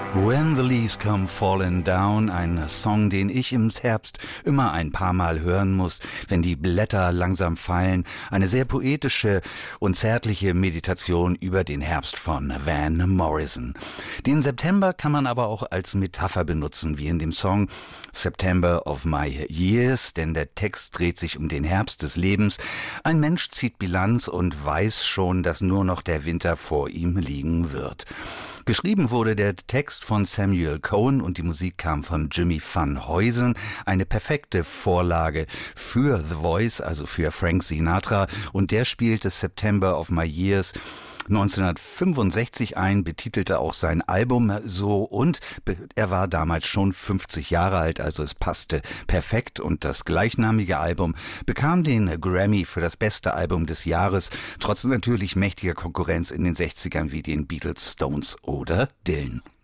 When the Leaves Come Falling Down, ein Song, den ich im Herbst immer ein paar Mal hören muss, wenn die Blätter langsam fallen. Eine sehr poetische und zärtliche Meditation über den Herbst von Van Morrison. Den September kann man aber auch als Metapher benutzen, wie in dem Song September of My Years, denn der Text dreht sich um den Herbst des Lebens. Ein Mensch zieht Bilanz und weiß schon, dass nur noch der Winter vor ihm liegen wird. Geschrieben wurde der Text von Samuel Cohen und die Musik kam von Jimmy Van Heusen. Eine perfekte Vorlage für The Voice, also für Frank Sinatra. Und der spielte September of My Years 1965 ein, betitelte auch sein Album so und er war damals schon 50 Jahre alt, also es passte perfekt und das gleichnamige Album bekam den Grammy für das beste Album des Jahres, trotz natürlich mächtiger Konkurrenz in den 60ern wie den Beatles, Stones oder Dylan.